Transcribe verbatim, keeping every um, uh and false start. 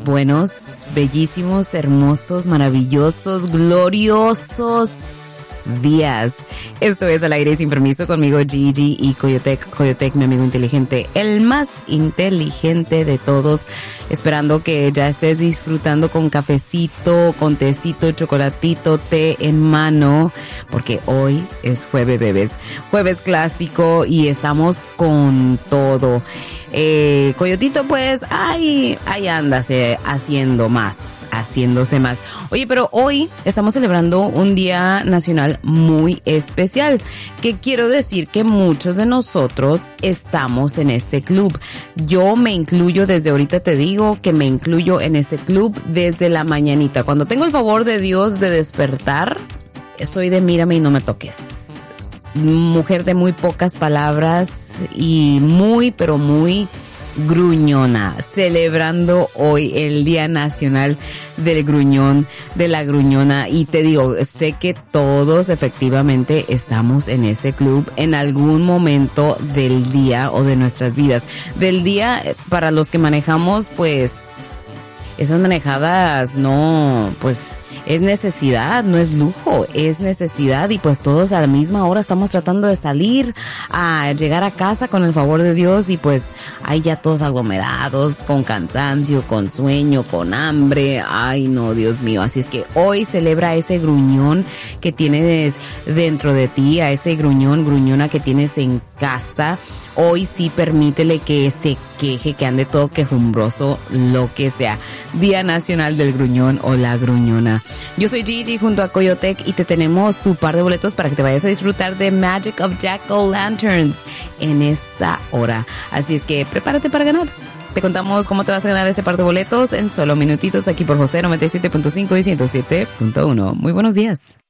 buenos, bellísimos, hermosos, maravillosos, gloriosos días. Esto es Al Aire Sin Permiso conmigo, Gigi y Coyotec. Coyotec, mi amigo inteligente, el más inteligente de todos. Esperando que ya estés disfrutando con cafecito, con tecito, chocolatito, té en mano, porque hoy es jueves, bebés. Jueves clásico y estamos con todo. Eh, Coyotito, pues, ahí, ahí ándase haciendo más, haciéndose más. Oye, pero hoy estamos celebrando un día nacional muy especial, que quiero decir que muchos de nosotros estamos en ese club. Yo me incluyo desde ahorita, te digo que me incluyo en ese club desde la mañanita. Cuando tengo el favor de Dios de despertar, soy de mírame y no me toques. Mujer de muy pocas palabras y muy, pero muy gruñona, celebrando hoy el Día Nacional del Gruñón, de la Gruñona. Y te digo, sé que todos efectivamente estamos en ese club en algún momento del día o de nuestras vidas. Del día, para los que manejamos, pues esas manejadas no, pues es necesidad, no es lujo, es necesidad, y pues todos a la misma hora estamos tratando de salir a llegar a casa con el favor de Dios, y pues ahí ya todos aglomerados, con cansancio, con sueño, con hambre. Ay no, Dios mío. Así es que hoy celebra ese gruñón que tienes dentro de ti, a ese gruñón, gruñona que tienes en casa. Hoy sí permítele que se queje, que ande todo quejumbroso, lo que sea. Día Nacional del Gruñón o la Gruñona. Yo soy Gigi junto a Coyotec y te tenemos tu par de boletos para que te vayas a disfrutar de Magic of Jack-O-Lanterns en esta hora. Así es que prepárate para ganar. Te contamos cómo te vas a ganar ese par de boletos en solo minutitos aquí por José noventa y siete punto cinco y ciento siete punto uno. Muy buenos días.